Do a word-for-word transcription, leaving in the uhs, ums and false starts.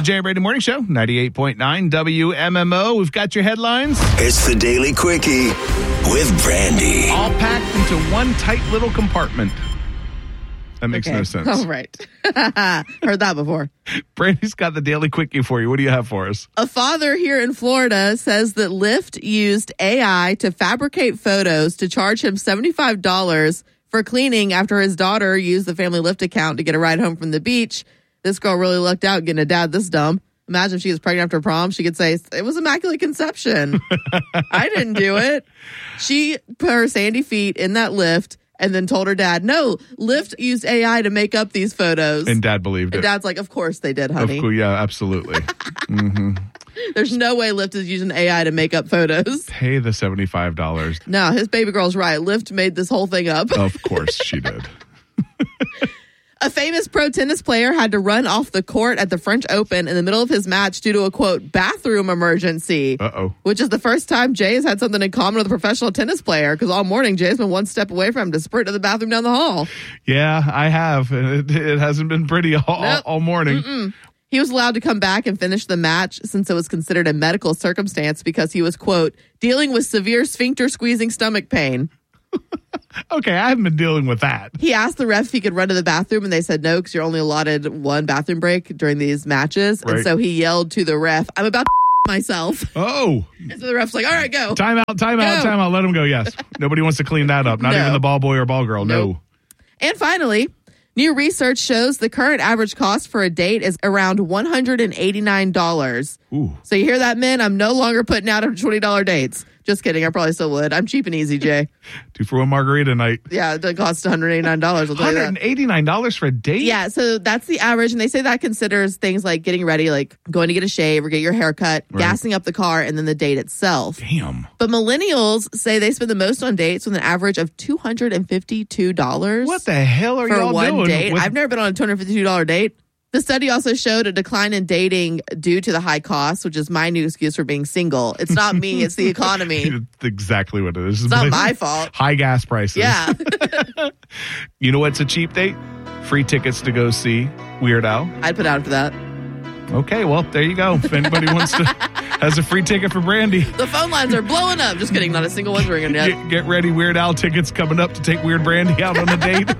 the Jay and Brady Morning Show, ninety-eight point nine W M M O. We've got your headlines. It's the Daily Quickie with Brandy. All packed into one tight little compartment. That makes okay. no sense. Oh, right. Heard that before. Brandy's got the Daily Quickie for you. What do you have for us? A father here in Florida says that Lyft used A I to fabricate photos to charge him seventy-five dollars for cleaning after his daughter used the family Lyft account to get a ride home from the beach. This girl really lucked out getting a dad this dumb. Imagine if she was pregnant after prom. She could say, it was immaculate conception. I didn't do it. She put her sandy feet in that Lyft and then told her dad, no, Lyft used A I to make up these photos. And dad believed and it. Dad's like, of course they did, honey. Of course, yeah, absolutely. mm-hmm. There's no way Lyft is using A I to make up photos. Pay the seventy-five dollars. No, his baby girl's right. Lyft made this whole thing up. Of course she did. A famous pro tennis player had to run off the court at the French Open in the middle of his match due to a, quote, bathroom emergency. Uh-oh. Which is the first time Jay has had something in common with a professional tennis player, because all morning Jay's been one step away from him to sprint to the bathroom down the hall. Yeah, I have. It, it hasn't been pretty all, Nope. all morning. Mm-mm. He was allowed to come back and finish the match since it was considered a medical circumstance because he was, quote, dealing with severe sphincter squeezing stomach pain. Okay, I haven't been dealing with that. He asked the ref if he could run to the bathroom, and they said no because you're only allotted one bathroom break during these matches. Right. And so he yelled to the ref, I'm about to myself. Oh. And so the ref's like, all right, go. Time out, time out, Go. time out. Let him go, yes. Nobody wants to clean that up. Not No. even the ball boy or ball girl. Nope. No. And finally, new research shows the current average cost for a date is around one hundred eighty-nine dollars. Ooh. So you hear that, men? I'm no longer putting out twenty dollars dates. Just kidding. I probably still would. I'm cheap and easy, Jay. Two for one margarita night. Yeah, it costs one hundred eighty-nine dollars. I'll tell you that. one hundred eighty-nine dollars for a date? Yeah, so that's the average. And they say that considers things like getting ready, like going to get a shave or get your hair cut, Right. gassing up the car, and then the date itself. Damn. But millennials say they spend the most on dates with an average of two hundred fifty-two dollars. What the hell are for y'all one doing? date. with- I've never been on a two hundred fifty-two dollars date. The study also showed a decline in dating due to the high cost, which is my new excuse for being single. It's not me, it's the economy. It's exactly what it is. It's not my fault. High gas prices. Yeah. You know what's a cheap date? Free tickets to go see Weird Al. I'd put out for that. Okay, well, there you go. If anybody wants to, has a free ticket for Brandy, The phone lines are blowing up. Just kidding. Not a single one's ringing yet. get, get ready. Weird Al tickets coming up to take Weird Brandy out on a date.